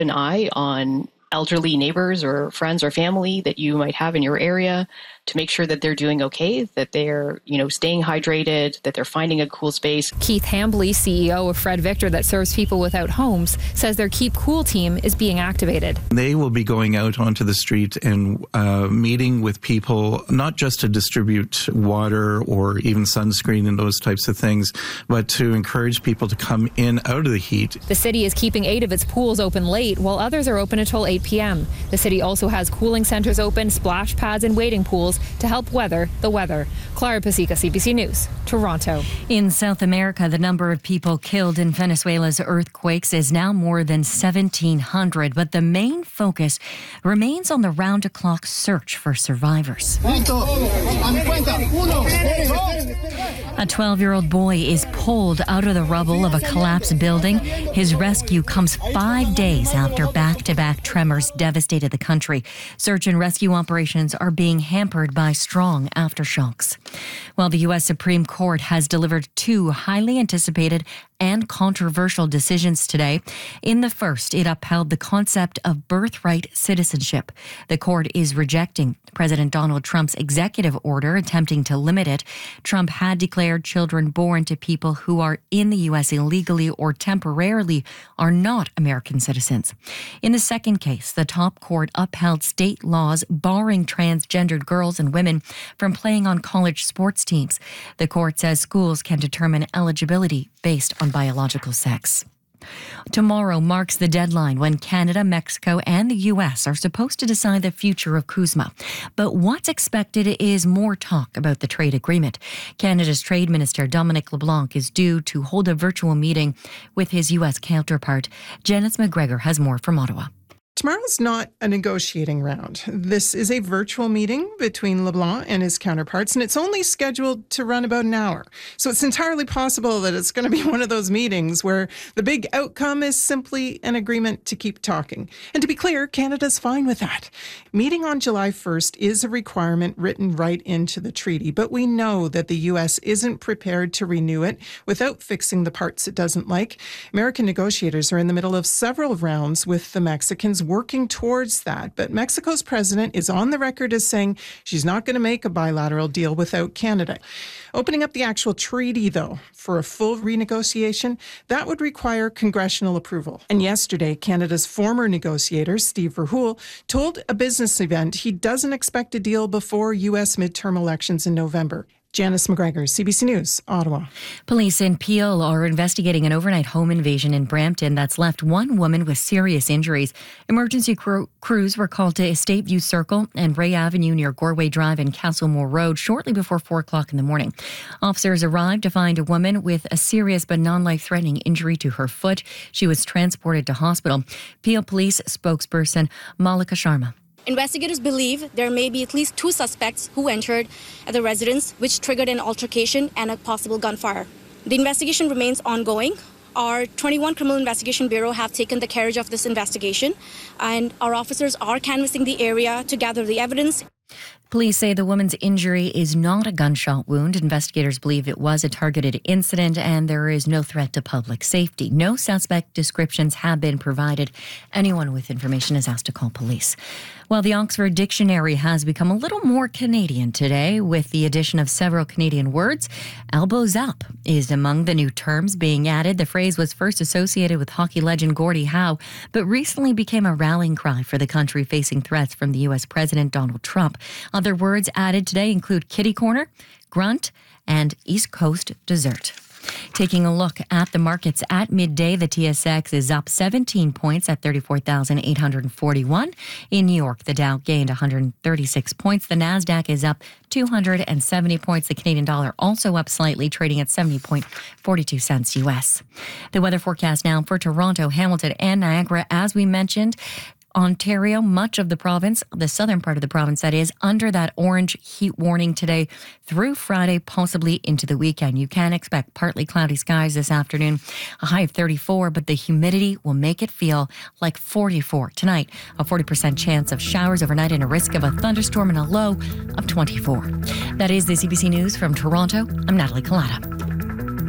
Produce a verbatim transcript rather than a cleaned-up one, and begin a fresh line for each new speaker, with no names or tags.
an eye on elderly neighbors or friends or family that you might have in your area to make sure that they're doing okay, that they're, you know, staying hydrated, that they're finding a cool space.
Keith Hambley, C E O of Fred Victor that serves people without homes, says their Keep Cool team is being activated.
They will be going out onto the street and uh, meeting with people, not just to distribute water or even sunscreen and those types of things, but to encourage people to come in out of the heat.
The city is keeping eight of its pools open late, while others are open until eight p.m. The city also has cooling centres open, splash pads and wading pools to help weather the weather. Clara Pasica, C B C News, Toronto.
In South America, the number of people killed in Venezuela's earthquakes is now more than seventeen hundred, but the main focus remains on the round-the-clock search for survivors. A twelve-year-old boy is pulled out of the rubble of a collapsed building. His rescue comes five days after back-to-back tremors devastated the country. Search and rescue operations are being hampered by strong aftershocks. Well, the U S Supreme Court has delivered two highly anticipated and controversial decisions today. In the first, it upheld the concept of birthright citizenship. The court is rejecting President Donald Trump's executive order attempting to limit it. Trump had declared children born to people who are in the U S illegally or temporarily are not American citizens. In the second case, the top court upheld state laws barring transgendered girls and women from playing on college sports teams. The court says schools can determine eligibility based on biological sex. Tomorrow marks the deadline when Canada, Mexico, and the U S are supposed to decide the future of CUSMA. But what's expected is more talk about the trade agreement. Canada's Trade Minister Dominic LeBlanc is due to hold a virtual meeting with his U S counterpart. Janice McGregor has more from Ottawa.
Tomorrow's not a negotiating round. This is a virtual meeting between LeBlanc and his counterparts, and it's only scheduled to run about an hour. So it's entirely possible that it's going to be one of those meetings where the big outcome is simply an agreement to keep talking. And to be clear, Canada's fine with that. Meeting on July first is a requirement written right into the treaty, but we know that the U S isn't prepared to renew it without fixing the parts it doesn't like. American negotiators are in the middle of several rounds with the Mexicans working towards that. But Mexico's president is on the record as saying she's not going to make a bilateral deal without Canada. Opening up the actual treaty, though, for a full renegotiation, that would require congressional approval. And yesterday, Canada's former negotiator, Steve Verhoeven, told a business event he doesn't expect a deal before U S midterm elections in November. Janice McGregor, C B C News, Ottawa.
Police in Peel are investigating an overnight home invasion in Brampton that's left one woman with serious injuries. Emergency crew, crews were called to Estate View Circle and Ray Avenue near Gorway Drive and Castlemore Road shortly before four o'clock in the morning. Officers arrived to find a woman with a serious but non-life-threatening injury to her foot. She was transported to hospital. Peel Police spokesperson Malika Sharma.
Investigators believe there may be at least two suspects who entered at the residence, which triggered an altercation and a possible gunfire. The investigation remains ongoing. Our twenty-one Criminal Investigation Bureau have taken the carriage of this investigation, and our officers are canvassing the area to gather the evidence.
Police say the woman's injury is not a gunshot wound. Investigators believe it was a targeted incident and there is no threat to public safety. No suspect descriptions have been provided. Anyone with information is asked to call police. Well, the Oxford Dictionary has become a little more Canadian today with the addition of several Canadian words. Elbows up is among the new terms being added. The phrase was first associated with hockey legend Gordie Howe, but recently became a rallying cry for the country facing threats from the U S President Donald Trump. Other words added today include kitty corner, grunt, and East Coast dessert. Taking a look at the markets at midday, the T S X is up seventeen points at thirty-four thousand eight hundred forty-one. In New York, the Dow gained one hundred thirty-six points. The Nasdaq is up two hundred seventy points. The Canadian dollar also up slightly, trading at seventy point four two cents U S. The weather forecast now for Toronto, Hamilton, and Niagara. As we mentioned, Ontario, much of the province, the southern part of the province that is, under that orange heat warning today through Friday, possibly into the weekend. You can expect partly cloudy skies this afternoon, a high of thirty-four, but the humidity will make it feel like forty-four. Tonight, a forty percent chance of showers overnight and a risk of a thunderstorm and a low of twenty-four. That is the C B C News from Toronto. I'm Natalie Collada.